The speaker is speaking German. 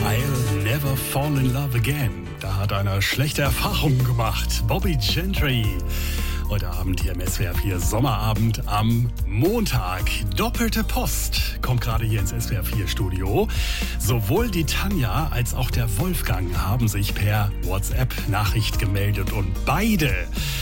I'll never fall in love again. Da hat einer schlechte Erfahrungen gemacht. Bobby Gentry. Heute Abend hier im SWR 4 Sommerabend am Montag. Doppelte Post kommt gerade hier ins SWR 4 Studio. Sowohl die Tanja als auch der Wolfgang haben sich per WhatsApp-Nachricht gemeldet und beide